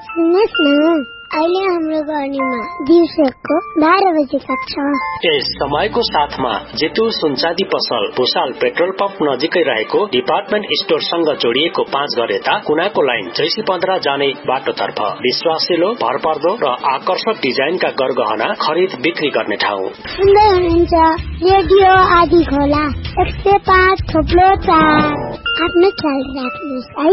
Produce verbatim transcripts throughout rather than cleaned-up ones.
सुन्नुहोस् न, अहिले हाम्रो गर्नीमा दिउँसोको बाह्र बजे कक्षा। यस समयको साथमा जेतु सुनचाँदी पसल भुसाल पेट्रोल पम्प नजिकै रहेको डिपार्टमेन्ट स्टोरसँग जोडिएको पाँच घर यता कुनाको लाइन चैसी पन्ध्र जाने बाटोतर्फ विश्वासिलो, भरपर्दो र आकर्षक डिजाइनका गरगहना खरिद बिक्री गर्ने ठाउँ। सुन्दै हुनुहुन्छ रेडियो आदि खोला एक सय पाँच थोप्लो चार। आफ्नो ख्याल राख्नुहोस् है।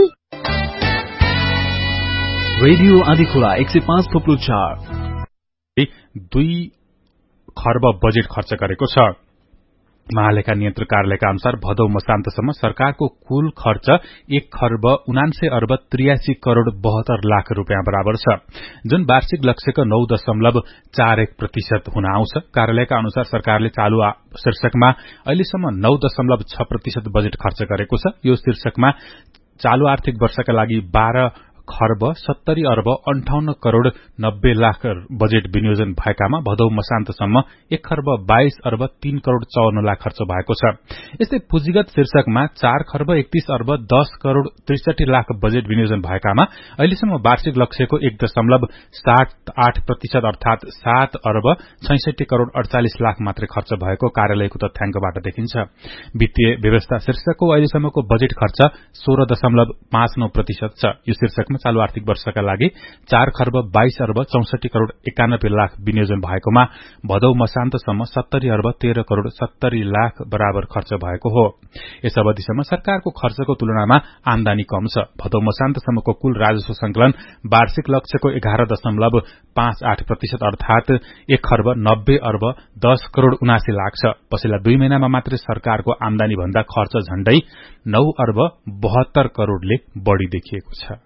रेडियो आदिखोला एक सय पाँच थोप्लो चार दुई खर्ब बजेट खर्च गरेको छ। महालेखा नियन्त्रक कार्यालयका अनुसार भदौ मसान्तसम्म सरकारको कुल खर्च एक खर्ब उनान्सय अर्ब त्रियासी करोड़ बहत्तर लाख रूपियाँ बराबर छ, जुन वार्षिक लक्ष्यको नौ दशमलव चार एक प्रतिशत हुन आउँछ। कार्यालयका अनुसार सरकारले चालू शीर्षकमा अहिलेसम्म नौ दशमलव छ प्रतिशत बजेट खर्च गरेको छ। यो शीर्षकमा चालू आर्थिक वर्षका लागि बाह्र खर्ब सत्तरी अर्ब अन्ठाउन्न करोड़ नब्बे लाख बजेट विनियोजन भएकामा भदौ मसान्तसम्म एक खर्ब बाइस अर्ब तीन करोड़ चौवन्न लाख खर्च भएको छ। यस्तै पुँजीगत शीर्षकमा चार खर्ब एकतीस अर्ब दस करोड़ त्रिसठी लाख बजेट विनियोजन भएकामा अहिलेसम्म वार्षिक लक्ष्यको एक दशमलव सात आठ प्रतिशत अर्थात सात अर्ब छैसठी करोड़ अड़चालिस लाख मात्रै खर्च भएको कार्यालयको तथ्याङ्कबाट देखिन्छ। वित्तीय व्यवस्था शीर्षकको अहिलेसम्मको बजेट खर्च सोह्र दशमलव पाँच नौ प्रतिशत छ। यो शीर्षकमा चालू आर्थिक वर्षका लागि चार खर्ब बाइस अर्ब चौसठी करोड़ एकानब्बे लाख विनियोजन भएकोमा भदौ मसान्तसम्म सत्तरी अर्ब तेह्र करोड़ सत्तरी लाख बराबर खर्च भएको हो। यस अवधिसम्म सरकारको खर्चको तुलनामा आमदानी कम छ। भदौ मसान्तसम्मको कुल राजस्व संकलन वार्षिक लक्ष्यको एघार दशमलव पाँच आठ प्रतिशत अर्थात एक खर्ब नब्बे अर्ब दस करोड़ उनासी लाख छ। पछिल्ला दुई महिनामा मात्रै सरकारको आमदानी भन्दा खर्च झण्डै नौ अर्ब बहत्तर करोड़ले बढ़ी देखिएको छ।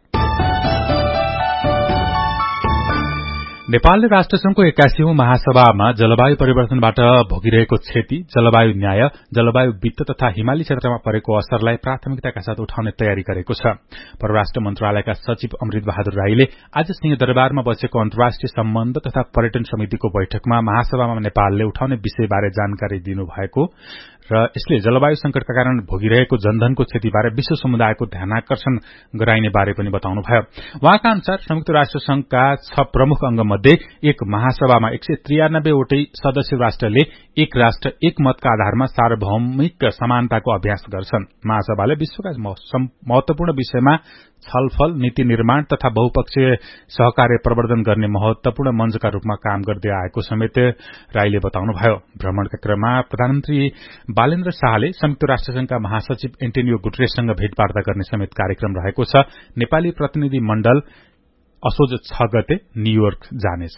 नेपालले राष्ट्रसंघको एक्काइसौं महासभामा जलवायु परिवर्तनबाट भोगिरहेको क्षति, जलवायु न्याय, जलवायु वित्त तथा हिमाली क्षेत्रमा परेको असरलाई प्राथमिकताका साथ उठाउने तयारी गरेको छ। परराष्ट्र मन्त्रालयका सचिव अमृत बहादुर राईले आज सिंहदरबारमा बसेको अन्तर्राष्ट्रिय सम्बन्ध तथा पर्यटन समितिको बैठकमा महासभामा नेपालले उठाउने विषयबारे जानकारी दिनुभएको र यसले जलवायु संकटका कारण भोगिरहेको जनधनको क्षतिबारे विश्व समुदायको ध्यानाकर्षण गराइने बारे पनि बताउनुभयो। उहाँका अनुसार संयुक्त राष्ट्र संघका छ प्रमुख अंग मध्ये एक महासभामा एक सय त्रियानब्बे वटै सदस्य राष्ट्रले एक राष्ट्र एक मतका आधारमा सार्वभौमिक समानताको अभ्यास गर्छन्। महासभाले विश्वका महत्वपूर्ण विषयमा छलफल, नीति निर्माण तथा बहुपक्षीय सहकार्य प्रवर्धन गर्ने महत्वपूर्ण मञ्चका रूपमा काम गर्दै आएको समेत राईले बताउनुभयो। भ्रमणका क्रममा प्रधानमन्त्री बालेन्द्र शाहले संयुक्त राष्ट्रसंघका महासचिव एन्टोनियो गुटेरेससँग भेटवार्ता गर्ने समेत कार्यक्रम रहेको छ। नेपाली प्रतिनिधि मण्डल असोज छ गते न्यूयोर्क जानेछ।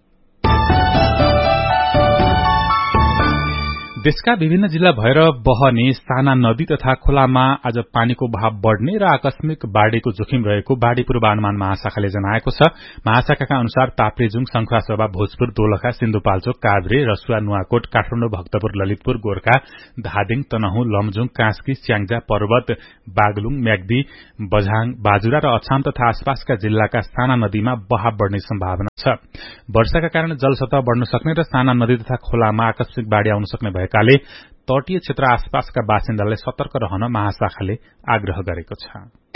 देशका विभिन्न जिल्ला भएर बहने साना नदी तथा खोलामा आज पानीको बहाव बढ़ने र आकस्मिक बाढ़ीको जोखिम रहेको बाढ़ी पूर्वानुमान महाशाखाले जनाएको छ। महाशाखाका अनुसार ताप्लेजुङ, शंखुवासभा, भोजपुर, दोलखा, सिन्धुपाल्चोक, काभ्रे, रसुवा, नुवाकोट, काठमाडौँ, भक्तपुर, ललितपुर, गोर्खा, धादिङ, तनहुँ, लमजुङ, कास्की, स्याङ्जा, पर्वत, बागलुङ, म्याग्दी, बझाङ, बाजुरा र अछाम तथा आसपासका जिल्लाका साना नदीमा बहाव बढ़ने सम्भावना छ। वर्षाका कारण जलसतह बढ़न सक्ने र साना नदी तथा खोलामा आकस्मिक बाढ़ी आउन सक्ने भएकाले तटीय क्षेत्र आसपासका बासिन्दालाई सतर्क रहन महाशाखाले आग्रह गरेको छ।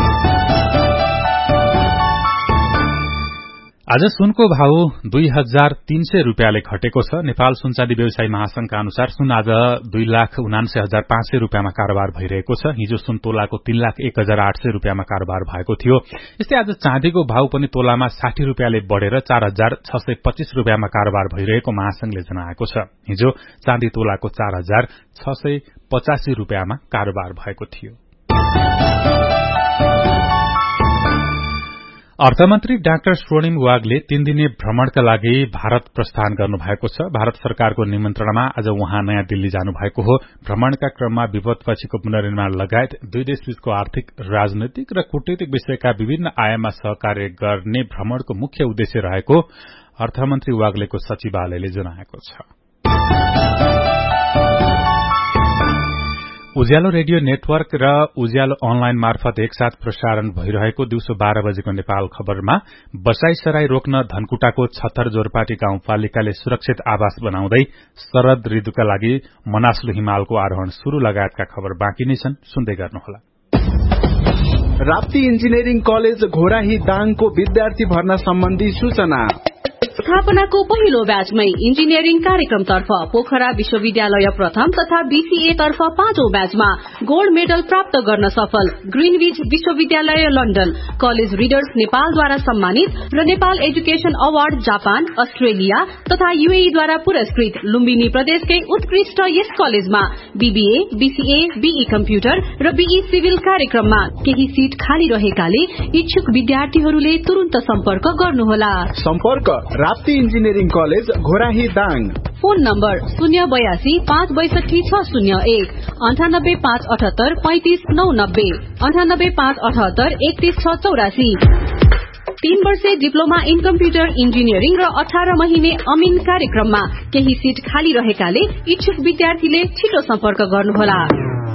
आज सुनको भाव दुई हजार तीन सय रूपियाँले घटेको छ। नेपाल सुनचाँदी व्यवसायी महासंघका अनुसार सुन आज दुई लाख उनान्सय हजार पाँच सय रूपियाँमा कारोबार भइरहेको छ। हिजो सुन तोलाको तीन लाख एक हजार आठ सय रूपियाँमा कारोबार भएको थियो। यस्तै आज चाँदीको भाव पनि तोलामा साठी रूपियाँले बढ़ेर चार हजार छ सय पच्चीस रूपियाँमा कारोबार भइरहेको महासंघले जनाएको छ। हिजो चाँदी तोलाको चार हजार छ सय पचासी रूपियाँमा कारोबार भएको थियो। अर्थमन्त्री डाक्टर स्वर्णिम वागले तीन दिने भ्रमणका लागि भारत प्रस्थान गर्नुभएको छ। भारत सरकारको निमन्त्रणामा आज उहाँ नयाँ दिल्ली जानुभएको हो। भ्रमणका क्रममा विपदपछिको पुनर्निर्माण लगायत दुई देशबीचको आर्थिक, राजनैतिक र कूटनीतिक विषयका विभिन्न आयाममा सहकार्य गर्ने भ्रमणको मुख्य उद्देश्य रहेको अर्थमन्त्री वाग्लेको सचिवालयले जनाएको छ। उज्यालो रेडियो नेटवर्क र उज्यालो अनलाइन मार्फत एकसाथ प्रसारण भइरहेको दिउँसो बाह्र बजेको नेपाल खबरमा बसाईसराई रोक्न धनकुटाको छत्तर जोरपाटी गाउँपालिकाले सुरक्षित आवास बनाउँदै शरद ऋतुका लागि मनासलु हिमालको आरोहण शुरू लगायतका खबर बाँकी नै छन्। सुन्दै गर्नुहोला। राप्ती इन्जिनियरिङ कलेज घोराही दाङको विद्यार्थी भर्ना सम्बन्धी सूचना। स्थापनाको पहिलो ब्याचमै इन्जिनियरिङ कार्यक्रमतर्फ पोखरा विश्वविद्यालय प्रथम तथा बीसीए तर्फ पाँचौं ब्याचमा गोल्ड मेडल प्राप्त गर्न सफल ग्रीनविच विश्वविद्यालय लन्डन कलेज रिडर्स नेपालद्वारा सम्मानित र Nepal education award Japan Australia तथा यूएईद्वारा पुरस्कृत लुम्बिनी प्रदेशकै उत्कृष्ट यस कलेजमा बीबीए बीसीए बीई कम्प्युटर र बीई सिभिल कार्यक्रममा केही सीट खाली रहेकाले इच्छुक विद्यार्थीहरूले तुरन्त सम्पर्क गर्नुहोला। सम्पर्क Rapti engineering college Ghorahi Dang. Phone number शून्य बयासी पाँच बैसठी छ शून्य एक अन्ठानब्बे पाँच अठहत्तर पैंतिस नौ नब्बे अन्ठानब्बे पाँच अठहत्तर एकतीस छ चौरासी। तीन वर्षे डिप्लोमा इन कम्प्युटर इन्जिनियरिङ र अठार महिने अमिन कार्यक्रममा केही सीट खाली रहेकाले इच्छुक विद्यार्थीले छिटो सम्पर्क गर्नुहोला।